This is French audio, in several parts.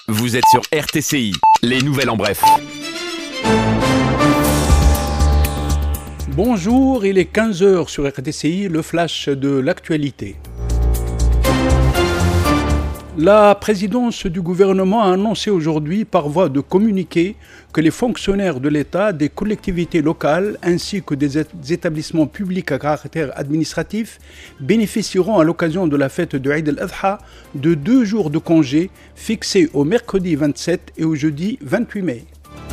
Vous êtes sur RTCI, les nouvelles en bref. Bonjour, il est 15h sur RTCI, le flash de l'actualité. La présidence du gouvernement a annoncé aujourd'hui par voie de communiqué que les fonctionnaires de l'État, des collectivités locales ainsi que des établissements publics à caractère administratif bénéficieront à l'occasion de la fête de Eid al-Adha de 2 jours de congé fixés au mercredi 27 et au jeudi 28 mai.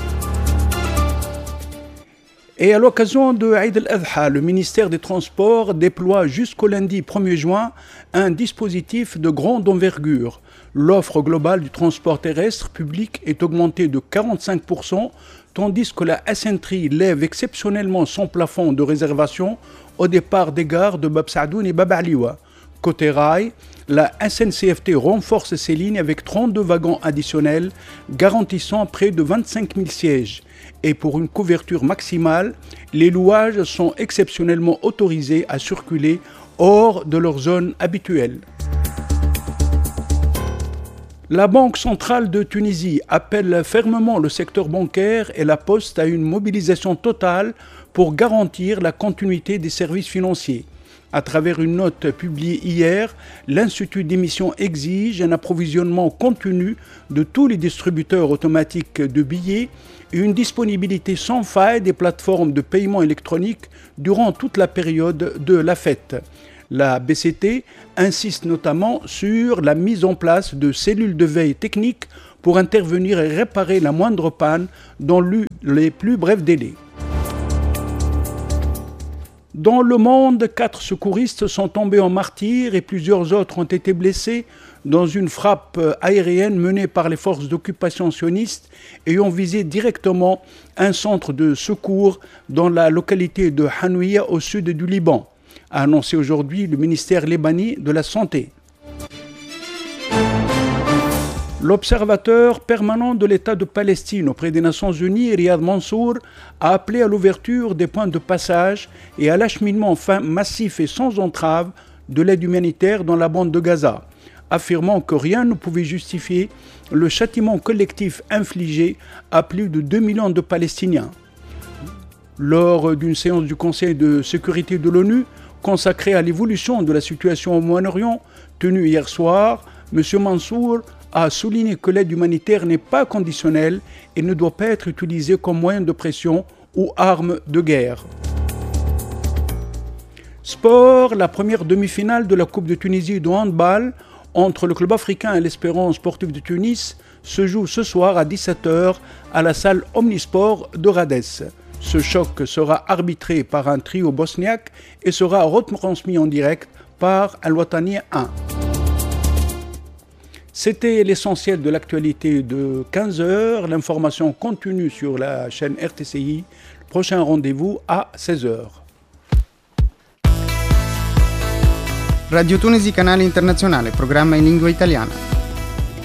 Et à l'occasion de Eid al-Adha, le ministère des Transports déploie jusqu'au lundi 1er juin un dispositif de grande envergure. L'offre globale du transport terrestre public est augmentée de 45%, tandis que la SNTRI lève exceptionnellement son plafond de réservation au départ des gares de Bab Saadoun et Bab Aliwa. Côté rail, la SNCFT renforce ses lignes avec 32 wagons additionnels, garantissant près de 25 000 sièges. Et pour une couverture maximale, les louages sont exceptionnellement autorisés à circuler hors de leur zone habituelle. La Banque centrale de Tunisie appelle fermement le secteur bancaire et la Poste à une mobilisation totale pour garantir la continuité des services financiers. À travers une note publiée hier, l'Institut d'émission exige un approvisionnement continu de tous les distributeurs automatiques de billets et une disponibilité sans faille des plateformes de paiement électronique durant toute la période de la fête. La BCT insiste notamment sur la mise en place de cellules de veille technique pour intervenir et réparer la moindre panne dans les plus brefs délais. Dans le monde, 4 secouristes sont tombés en martyrs et plusieurs autres ont été blessés dans une frappe aérienne menée par les forces d'occupation sionistes ayant visé directement un centre de secours dans la localité de Hanouia au sud du Liban, a annoncé aujourd'hui le ministère libanais de la Santé. L'observateur permanent de l'État de Palestine auprès des Nations Unies, Riyad Mansour, a appelé à l'ouverture des points de passage et à l'acheminement massif et sans entrave de l'aide humanitaire dans la bande de Gaza, affirmant que rien ne pouvait justifier le châtiment collectif infligé à plus de 2 millions de Palestiniens. Lors d'une séance du Conseil de sécurité de l'ONU consacrée à l'évolution de la situation au Moyen-Orient, tenue hier soir, M. Mansour a souligné que l'aide humanitaire n'est pas conditionnelle et ne doit pas être utilisée comme moyen de pression ou arme de guerre. Sport, la première demi-finale de la Coupe de Tunisie de handball entre le club africain et l'Espérance sportive de Tunis se joue ce soir à 17h à la salle Omnisport de Rades. Ce choc sera arbitré par un trio bosniaque et sera retransmis en direct par Al-Watani 1. C'était l'essentiel de l'actualité de 15h. L'information continue sur la chaîne RTCI. Prochain rendez-vous à 16h. Radio Tunisi, canale internazionale, programma in lingua italiana.